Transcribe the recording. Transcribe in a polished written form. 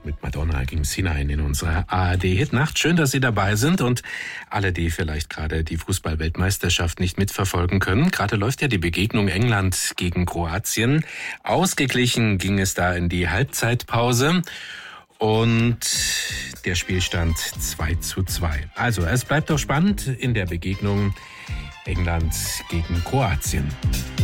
Mit Madonna ging es hinein in unsere ARD-Hitnacht. Schön, dass Sie dabei sind und alle, die vielleicht gerade die Fußball-Weltmeisterschaft nicht mitverfolgen können. Gerade läuft ja die Begegnung England gegen Kroatien. Ausgeglichen ging es da in die Halbzeitpause und der Spielstand 2:2. Also, es bleibt doch spannend in der Begegnung England gegen Kroatien.